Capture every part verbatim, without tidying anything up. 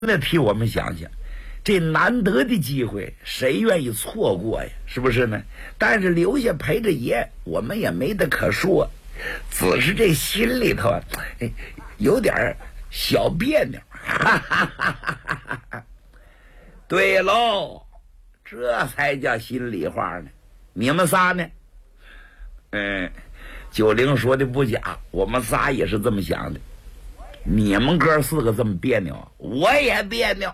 的替我们想想，这难得的机会，谁愿意错过呀？是不是呢？但是留下陪着爷，我们也没得可说，只是这心里头哎有点小别扭。对喽，这才叫心里话呢。你们仨呢？嗯，九龄说的不假，我们仨也是这么想的。你们哥四个这么别扭，我也别扭。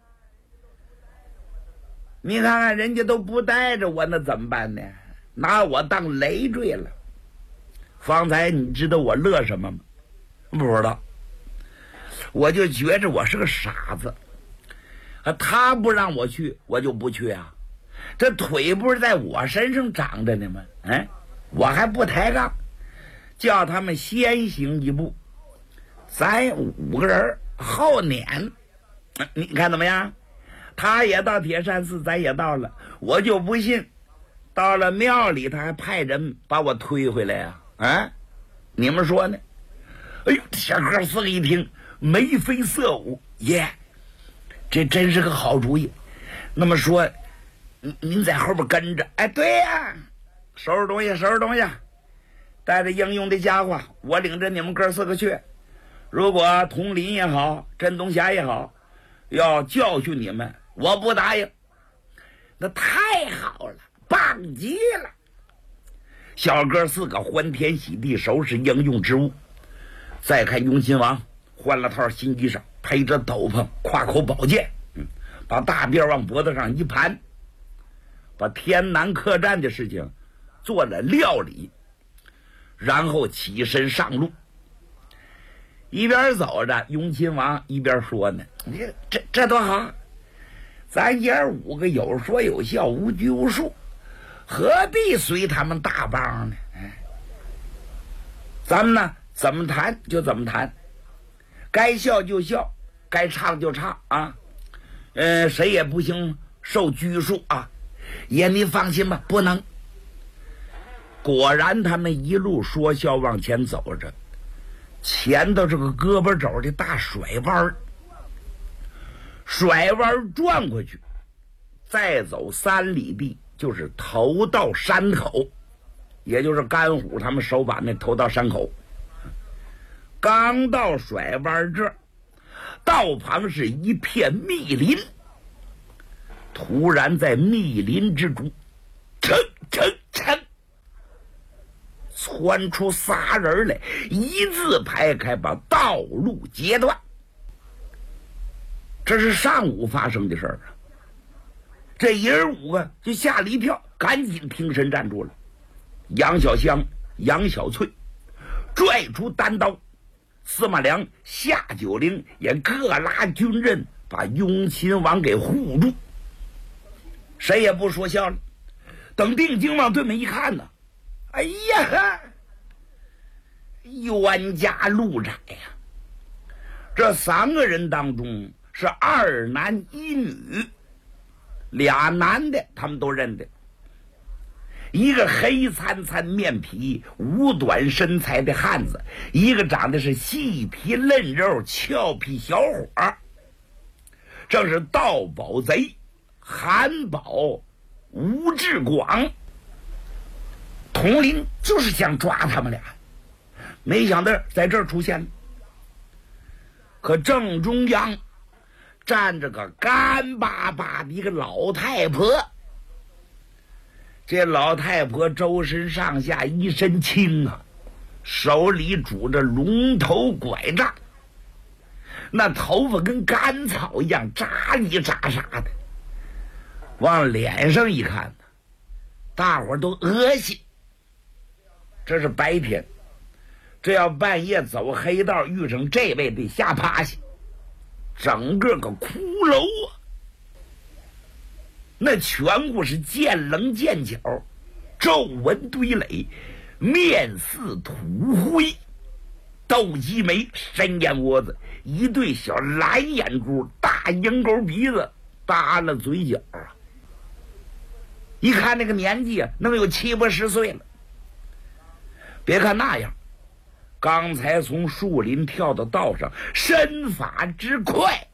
你看看人家都不带着我，那怎么办呢？拿我当累赘了。方才你知道我乐什么吗？不知道。我就觉着我是个傻子啊，他不让我去，我就不去啊。这腿不是在我身上长着呢吗？哎，我还不抬杠，叫他们先行一步，咱五个人后撵，你看怎么样？他也到铁山寺，咱也到了，我就不信到了庙里他还派人把我推回来呀、啊？啊，你们说呢？哎呦，小哥四个一听，眉飞色舞，耶，这真是个好主意。那么说，您您在后边跟着，哎，对呀、啊，收拾东西，收拾东西，带着应用的家伙，我领着你们哥四个去。如果佟林也好，镇东霞也好，要教训你们，我不答应。那太好了，棒极了！小哥四个欢天喜地收拾应用之物。再看雍亲王换了套新衣裳，披着斗篷，挎口宝剑，嗯，把大辫往脖子上一盘，把天南客栈的事情做了料理，然后起身上路。一边走着，雍亲王一边说呢：“这这这多好！咱爷儿五个有说有笑，无拘无束，何必随他们大帮呢？哎，咱们呢，怎么谈就怎么谈，该笑就笑，该唱就唱啊！呃，谁也不行受拘束啊！爷，您放心吧，不能。”果然，他们一路说笑往前走着。前头是个胳膊肘的大甩弯，甩弯转过去，再走三里地就是头道山口，也就是甘虎他们手把那头道山口。刚到甩弯这儿，道旁是一片密林，突然在密林之中，噌噌噌窜出仨人来，一字排开，把道路截断。这是上午发生的事儿啊！这爷儿五个就吓了一跳，赶紧挺身站住了。杨小香、杨小翠拽出单刀，司马良、夏九龄也各拉军刃，把雍亲王给护住。谁也不说笑了。等定睛往对面一看呢，哎呀，冤家路窄呀！这三个人当中是二男一女，俩男的他们都认得，一个黑灿灿面皮五短身材的汉子，一个长得是细皮嫩肉俏皮小伙，正是盗宝贼韩宝吴志广。佟林就是想抓他们俩，没想到在这儿出现了。可正中央站着个干巴巴的一个老太婆，这老太婆周身上下一身轻啊，手里拄着龙头拐杖，那头发跟干草一样扎里扎沙的，往脸上一看，大伙儿都恶心。这是白天，这要半夜走黑道遇上这位得吓趴下，整个个骷髅啊！那颧骨是见棱见角，皱纹堆垒，面似土灰，斗鸡眉，深眼窝子，一对小蓝眼珠，大鹰钩鼻子，耷了嘴角啊！一看那个年纪啊，能有七八十岁了。别看那样，刚才从树林跳到道上，身法之快，